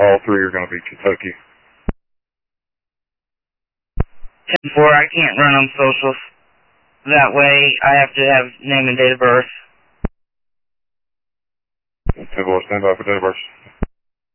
All three are going to be Kentucky. 10-4, I can't run on socials. That way, I have to have name and date of birth. 10-4, stand by for date of birth.